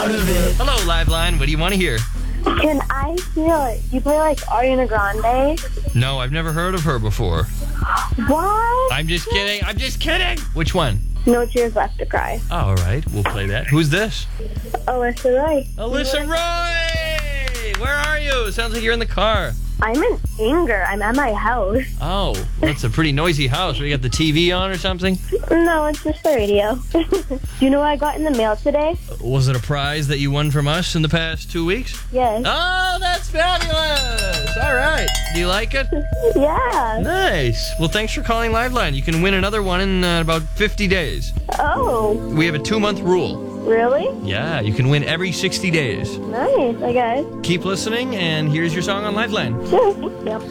part of it. Hello, Liveline. What do you want to hear? Can I hear you play like Ariana Grande? No, I've never heard of her before. What? I'm just kidding. I'm just kidding. Which one? No Tears Left to Cry. All right, we'll play that. Who's this? Alyssa Roy. Alyssa Roy! Where are you? Sounds like you're in the car. I'm in anger. I'm at my house. Oh, that's a pretty noisy house. We got the TV on or something? No, it's just the radio. Do you know what I got in the mail today? Was it a prize that you won from us in the past 2 weeks? Yes. Oh, that's fabulous! All right. Do you like it? Yeah. Nice. Well, thanks for calling Liveline. You can win another one in about 50 days. Oh, We have a 2-month rule. really? Yeah, you can win every 60 days. Nice, I guess. Keep listening, and here's your song on Liveline. Sure, thank you.